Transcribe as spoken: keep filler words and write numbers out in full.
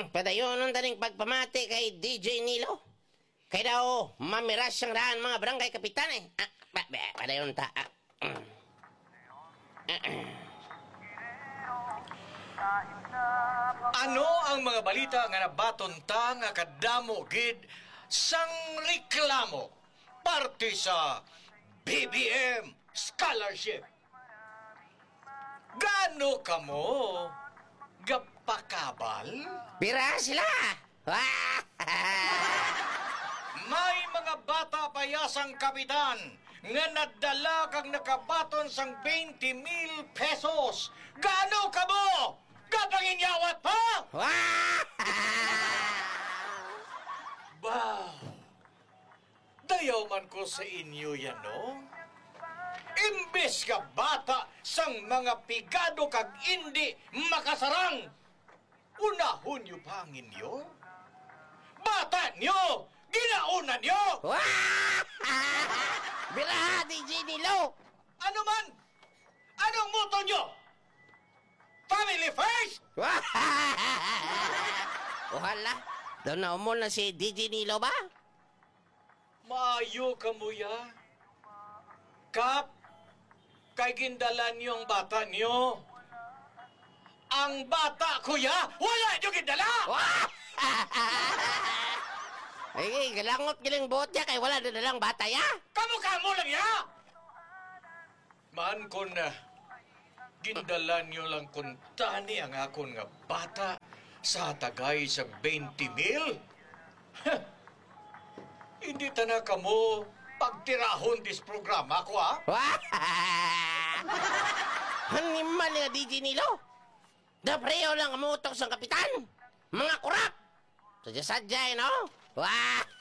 Padayon ang taning pagpamati kay D J Nilo. Kay daw, mamiras siyang daan mga barangay kapitan eh. Ah, ba, ba, padayon ta. Ah, mm. ah, ah. Ano ang mga balita nga nabaton ta nga kadamo gid sang reklamo parte sa B B M scholarship? Gano kamo gapakabal? Pira sila! May mga bata payasang kapitan nga nadala kang nakabaton sang twenty mil pesos. Gano kamo kapanginyawat, ha? Ba, dayaw man ko sa inyo yan, no? Imbes ka bata sang mga pigado kag hindi makasarang, unahon nyo pa ang inyo? Bata nyo! Ginauna nyo! Bira, D J Nilo! Ano man? Anong moto nyo? Family first? Ohala, doon na umol na si D J Nilo ba? Maayo ka mo ya. Kap, kay gindalan yung bata niyo. Ang bata ko ya, wala nyo gindala! Ay, galangot giling buot niya kay wala na dalang bata ya. Kamukha mo lang ya! Man ko na, gindalan nyo lang kung tani ang akon nga bata sa tagay sa twenty mil. Hindi ta ka mo pagtirahon dis programa ko, ha? Hanimal nga D J Nilo. Dapreo lang amutok sa kapitan. Mga kurap. Sadya-sadya, no? Wah!